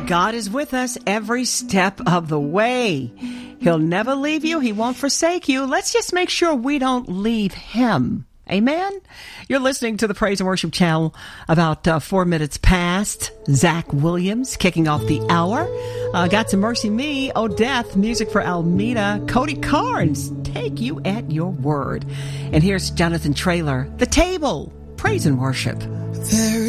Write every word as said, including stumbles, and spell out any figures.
God is with us every step of the way. He'll never leave you. He won't forsake you. Let's just make sure we don't leave him. Amen? You're listening to the Praise and Worship Channel about uh, four minutes past. Zach Williams kicking off the hour. Uh, got to Mercy Me, Oh Death, music for Almeida. Cody Carnes, Take You at Your Word. And here's Jonathan Traylor, The Table, Praise and Worship. There